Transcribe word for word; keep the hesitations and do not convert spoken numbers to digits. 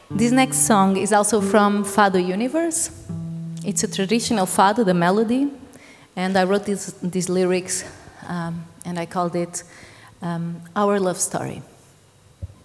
This next song is also from Fado Universe. It's a traditional fado, the melody, and I wrote this, these lyrics um, and I called it um, Our Love Story.